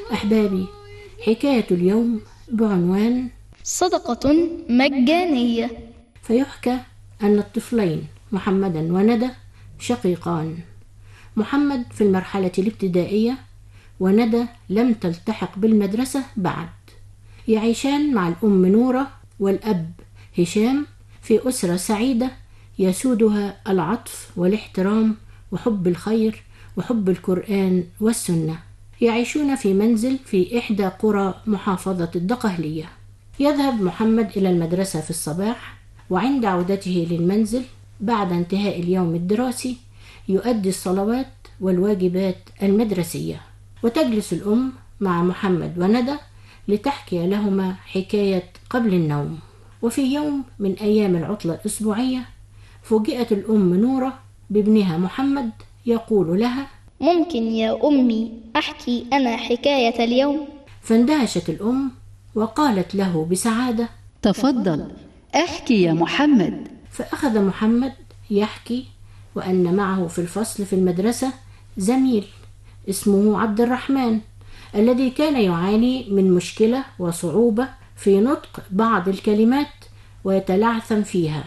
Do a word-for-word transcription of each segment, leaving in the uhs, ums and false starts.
أحبابي، حكاية اليوم بعنوان صدقة مجانية. فيحكى أن الطفلين محمدا وندى شقيقان. محمد في المرحلة الابتدائية، وندى لم تلتحق بالمدرسة بعد. يعيشان مع الأم نورة والأب هشام في أسرة سعيدة يسودها العطف والاحترام وحب الخير وحب القرآن والسنة. يعيشون في منزل في إحدى قرى محافظة الدقهلية. يذهب محمد إلى المدرسة في الصباح، وعند عودته للمنزل بعد انتهاء اليوم الدراسي يؤدي الصلوات والواجبات المدرسية. وتجلس الأم مع محمد وندى لتحكي لهما حكاية قبل النوم. وفي يوم من أيام العطلة الأسبوعية فوجئت الأم نورة بابنها محمد يقول لها: ممكن يا أمي أحكي أنا حكاية اليوم؟ فاندهشت الأم وقالت له بسعادة: تفضل احكي يا محمد. فأخذ محمد يحكي وأن معه في الفصل في المدرسة زميل اسمه عبد الرحمن، الذي كان يعاني من مشكلة وصعوبة في نطق بعض الكلمات ويتلعثم فيها،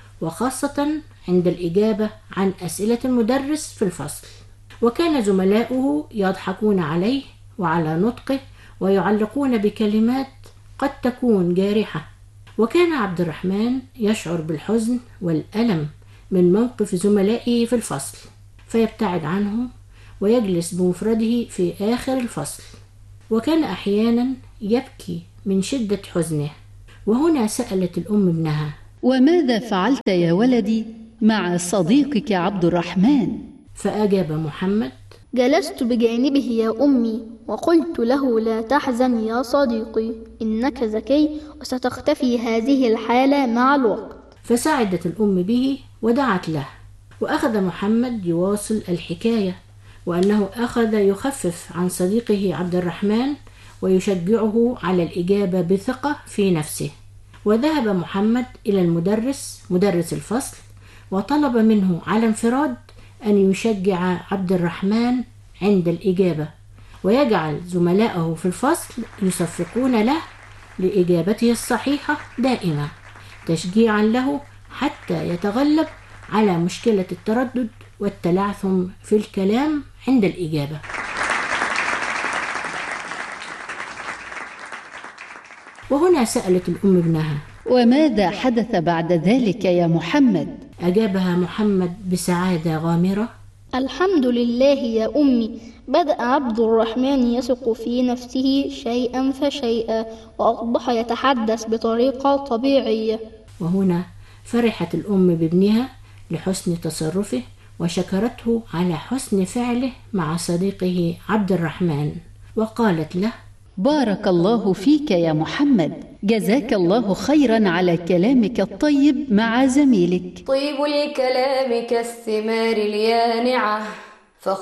وخاصة عند الإجابة عن أسئلة المدرس في الفصل. وكان زملاؤه يضحكون عليه وعلى نطقه ويعلقون بكلمات قد تكون جارحة. وكان عبد الرحمن يشعر بالحزن والألم من موقف زملائه في الفصل، فيبتعد عنهم ويجلس بمفرده في آخر الفصل. وكان أحيانا يبكي من شدة حزنه. وهنا سألت الأم ابنها: وماذا فعلت يا ولدي مع صديقك عبد الرحمن؟ فأجاب محمد: جلست بجانبه يا أمي وقلت له: لا تحزن يا صديقي، إنك ذكي وستختفي هذه الحالة مع الوقت. فساعدت الأم به ودعت له. وأخذ محمد يواصل الحكاية، وأنه أخذ يخفف عن صديقه عبد الرحمن ويشجعه على الإجابة بثقة في نفسه. وذهب محمد إلى المدرس مدرس الفصل وطلب منه على انفراد أن يشجع عبد الرحمن عند الإجابة، ويجعل زملائه في الفصل يصفقون له لإجابته الصحيحة دائما، تشجيعا له حتى يتغلب على مشكلة التردد والتلعثم في الكلام عند الإجابة. وهنا سألت الأم ابنها: وماذا حدث بعد ذلك يا محمد؟ أجابها محمد بسعادة غامرة: الحمد لله يا أمي، بدأ عبد الرحمن يثق في نفسه شيئا فشيئا وأصبح يتحدث بطريقة طبيعية. وهنا فرحت الأم بابنها لحسن تصرفه وشكرته على حسن فعله مع صديقه عبد الرحمن، وقالت له: بارك الله فيك يا محمد، جزاك الله خيرا على كلامك الطيب مع زميلك. طيب الكلام كالثمار اليانعة